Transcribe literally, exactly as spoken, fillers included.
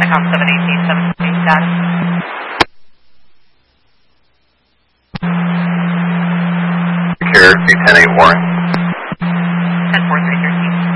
Icon seven eighteen seven three status. Secure C ten eight Warren.